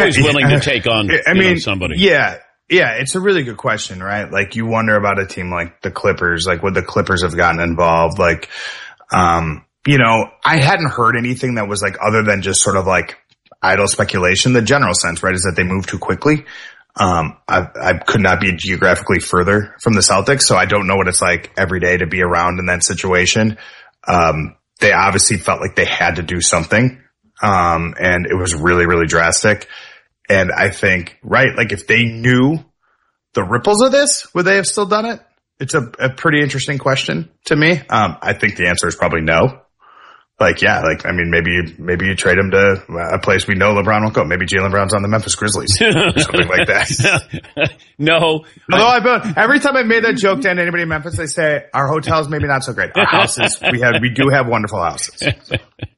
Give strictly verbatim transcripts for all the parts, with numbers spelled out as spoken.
always willing to take on I you mean, know, somebody. Yeah. Yeah, it's a really good question, right? Like, you wonder about a team like the Clippers, like, would the Clippers have gotten involved? Like, um, you know, I hadn't heard anything that was like, other than just sort of like idle speculation. The general sense, right, is that they moved too quickly. Um, I, I could not be geographically further from the Celtics, so I don't know what it's like every day to be around in that situation. Um, they obviously felt like they had to do something. Um, and it was really, really drastic. And I think, right, like if they knew the ripples of this, would they have still done it? It's a, a pretty interesting question to me. Um, I think the answer is probably no. Like, yeah, like, I mean, maybe, you, maybe you trade him to a place we know LeBron will go. Maybe Jaylen Brown's on the Memphis Grizzlies or something like that. No. Although I've been, every time I've made that joke to anybody in Memphis, they say our hotels maybe not so great. Our houses, we have, we do have wonderful houses. So.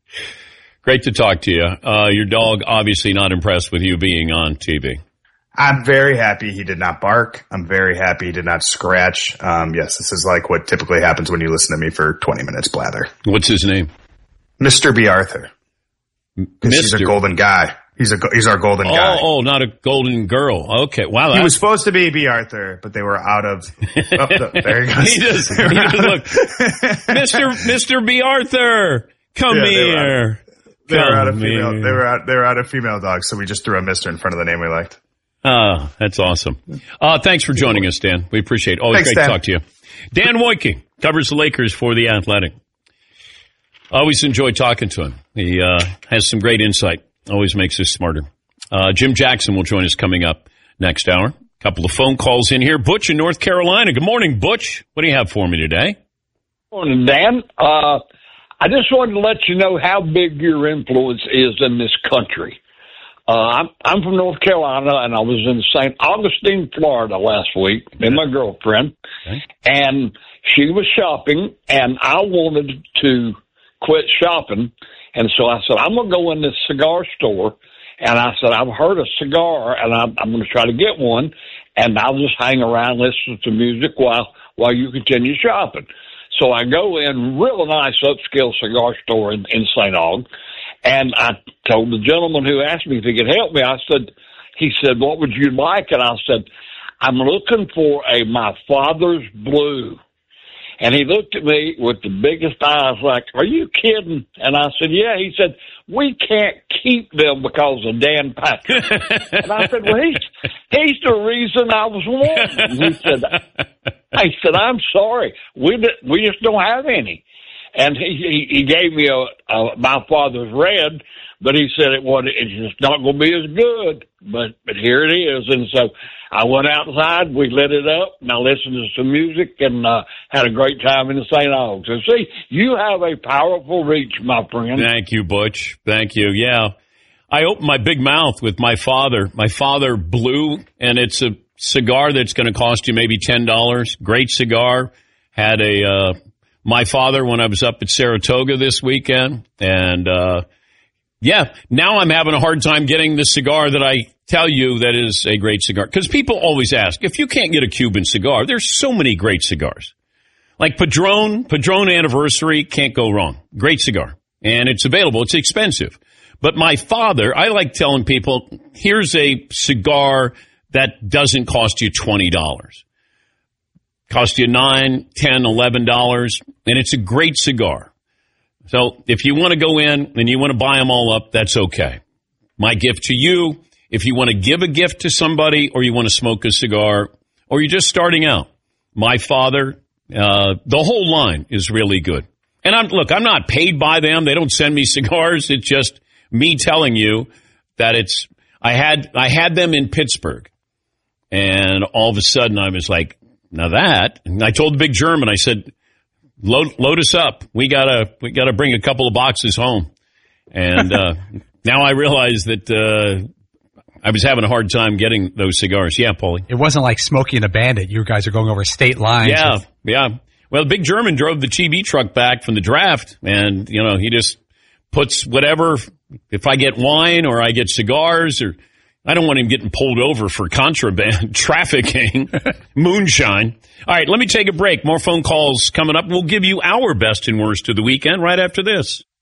Great to talk to you. Uh, your dog obviously not impressed with you being on T V. I'm very happy he did not bark. I'm very happy he did not scratch. Um, yes, this is like what typically happens when you listen to me for twenty minutes blather. What's his name? Mister B. Arthur. Mister He's a golden guy. He's a he's our golden oh, guy. Oh, not a golden girl. Okay, wow. He was supposed to be B. Arthur, but they were out of. Oh, the, there he goes. he just, he just look, Mister Mister B. Arthur, come yeah, here. They were, come they were out of here. female. They were out. They were out of female dogs, so we just threw a Mister in front of the name we liked. Oh, that's awesome. Uh, thanks for joining us, Dan. We appreciate it. Always thanks, great Dan. to talk to you. Dan Wojcik covers the Lakers for The Athletic. Always enjoy talking to him. He uh, has some great insight. Always makes us smarter. Uh, Jim Jackson will join us coming up next hour. A couple of phone calls in here. Butch in North Carolina. Good morning, Butch. What do you have for me today? Morning, Dan. Uh, I just wanted to let you know how big your influence is in this country. Uh, I'm, I'm from North Carolina, and I was in Saint Augustine, Florida last week with my girlfriend, okay. And she was shopping, and I wanted to quit shopping, and so I said, I'm going to go in this cigar store, and I said, I've heard a cigar, and I'm, I'm going to try to get one, and I'll just hang around, listen to music while while you continue shopping. So I go in, real nice upscale cigar store in, in Saint Aug, and I told the gentleman who asked me if he could help me, I said, he said, what would you like? And I said, I'm looking for a My Father's Blue. And he looked at me with the biggest eyes like, are you kidding? And I said, yeah. He said, we can't keep them because of Dan Patrick. And I said, well, he's, he's the reason I was wanting. He said, I said, I'm sorry. We we just don't have any. And he, he, he gave me a, a My Father's Red, but he said it was it's just not going to be as good. But but here it is. And so I went outside, we lit it up, and I listened to some music and uh, had a great time in the Saint Aug. So see, you have a powerful reach, my friend. Thank you, Butch. Thank you. Yeah. I opened my big mouth with My Father, My Father Blue, and it's a cigar that's going to cost you maybe ten dollars. Great cigar. Had a uh, My Father when I was up at Saratoga this weekend, and uh, yeah, now I'm having a hard time getting the cigar that I tell you that is a great cigar. Because people always ask, if you can't get a Cuban cigar, there's so many great cigars. Like Padron, Padron Anniversary, can't go wrong. Great cigar. And it's available. It's expensive. But My Father, I like telling people, here's a cigar that doesn't cost you twenty dollars. Cost you nine, ten, eleven dollars, and it's a great cigar. So if you want to go in and you want to buy them all up, that's okay. My gift to you, if you want to give a gift to somebody or you want to smoke a cigar or you're just starting out, My Father, uh, the whole line is really good. And I'm look, I'm not paid by them. They don't send me cigars. It's just me telling you that it's, I had, I had them in Pittsburgh and all of a sudden I was like, now that, and I told the big German, I said, load, load us up. We gotta, we gotta bring a couple of boxes home. And, uh, now I realize that, uh, I was having a hard time getting those cigars. Yeah, Paulie. It wasn't like Smokey and the Bandit. You guys are going over state lines. Yeah, with- yeah. Well, the big German drove the T V truck back from the draft, and, you know, he just puts whatever, if I get wine or I get cigars, or I don't want him getting pulled over for contraband, trafficking, moonshine. All right, let me take a break. More phone calls coming up. We'll give you our best and worst of the weekend right after this.